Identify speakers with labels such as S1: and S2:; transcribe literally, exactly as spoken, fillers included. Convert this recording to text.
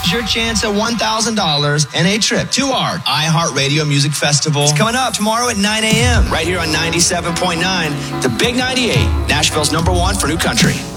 S1: your chance at one thousand dollars and a trip to our iHeartRadio Music Festival. It's coming up tomorrow at nine a.m. right here on ninety-seven point nine, the Big ninety-eight, Nashville's number one for new country.